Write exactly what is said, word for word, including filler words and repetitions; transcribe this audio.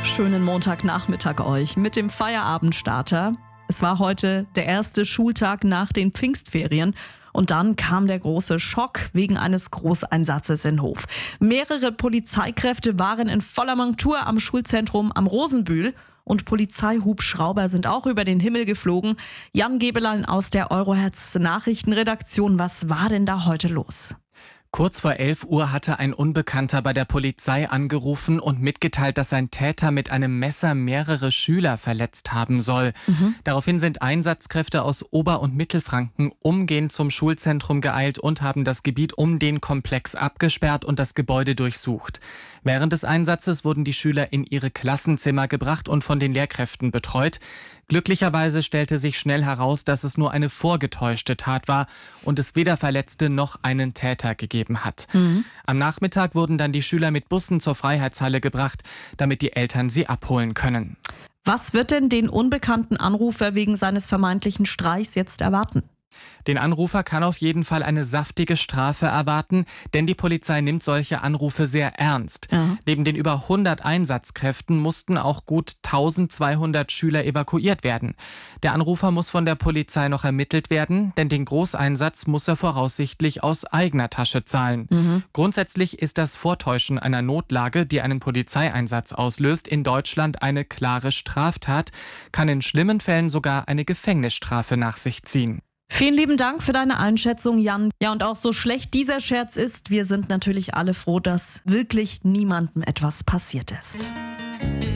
Schönen Montagnachmittag euch mit dem Feierabendstarter. Es war heute der erste Schultag nach den Pfingstferien und dann kam der große Schock wegen eines Großeinsatzes in Hof. Mehrere Polizeikräfte waren in voller Montur am Schulzentrum am Rosenbühl und Polizeihubschrauber sind auch über den Himmel geflogen. Jan Gebelein aus der Eurohertz Nachrichtenredaktion, was war denn da heute los? Kurz vor elf Uhr hatte ein Unbekannter bei der Polizei angerufen und mitgeteilt, dass ein Täter mit einem Messer mehrere Schüler verletzt haben soll. Mhm. Daraufhin sind Einsatzkräfte aus Ober- und Mittelfranken umgehend zum Schulzentrum geeilt und haben das Gebiet um den Komplex abgesperrt und das Gebäude durchsucht. Während des Einsatzes wurden die Schüler in ihre Klassenzimmer gebracht und von den Lehrkräften betreut. Glücklicherweise stellte sich schnell heraus, dass es nur eine vorgetäuschte Tat war und es weder Verletzte noch einen Täter gegeben hat. Mhm. Am Nachmittag wurden dann die Schüler mit Bussen zur Freiheitshalle gebracht, damit die Eltern sie abholen können. Was wird denn den unbekannten Anrufer wegen seines vermeintlichen Streichs jetzt erwarten? Den Anrufer kann auf jeden Fall eine saftige Strafe erwarten, denn die Polizei nimmt solche Anrufe sehr ernst. Ja. Neben den über hundert Einsatzkräften mussten auch gut eintausendzweihundert Schüler evakuiert werden. Der Anrufer muss von der Polizei noch ermittelt werden, denn den Großeinsatz muss er voraussichtlich aus eigener Tasche zahlen. Mhm. Grundsätzlich ist das Vortäuschen einer Notlage, die einen Polizeieinsatz auslöst, in Deutschland eine klare Straftat, kann in schlimmen Fällen sogar eine Gefängnisstrafe nach sich ziehen. Vielen lieben Dank für deine Einschätzung, Jan. Ja, und auch so schlecht dieser Scherz ist, wir sind natürlich alle froh, dass wirklich niemandem etwas passiert ist.